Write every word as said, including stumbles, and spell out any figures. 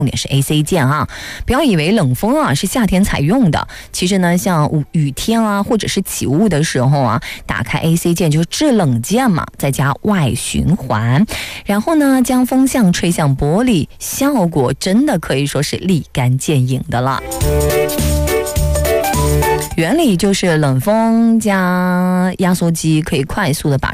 重点是 A C 键啊，不要以为冷风啊是夏天才用的，其实呢，像雨天啊，或者是起雾的时候啊，打开 A C 键就是制冷键嘛，再加外循环，然后呢，将风向吹向玻璃，效果真的可以说是立竿见影的了。原理就是冷风加压缩机可以快速的把